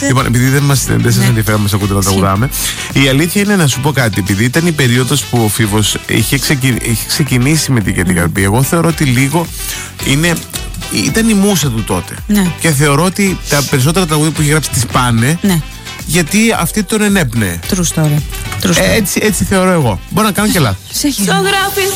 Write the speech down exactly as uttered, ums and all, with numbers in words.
Λοιπόν, επειδή δεν, μας, δεν σας ενδιαφέρει να μας ακούτε να τραγουδάμε, η αλήθεια είναι να σου πω κάτι. Επειδή ήταν η περίοδος που ο Φίβος είχε, ξεκι... είχε ξεκινήσει με την και την Καρπή, εγώ θεωρώ ότι λίγο είναι. Ήταν η μούσα του τότε. Ναι. Και θεωρώ ότι τα περισσότερα τραγούδια που είχε γράψει τις πάνε. Ναι. Γιατί αυτή τον ενέπνεε. True story. True story. Ε, έτσι, έτσι θεωρώ εγώ. Μπορώ να κάνω και λάθος.